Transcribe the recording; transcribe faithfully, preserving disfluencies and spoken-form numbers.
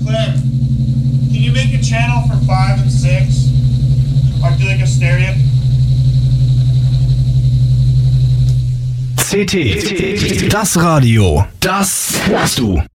Cliff, can you make a channel for five and six? Or do like a stereo? C T, das Radio, das hörst du.